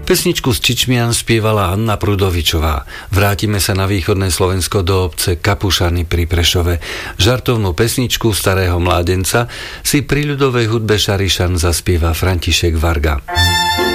Pesničku z Čičmian spievala Anna Prudovičová. Vrátime sa na východné Slovensko do obce Kapušany pri Prešove. Žartovnú pesničku Starého mládenca si pri ľudovej hudbe Šarišan zaspieva František Varga.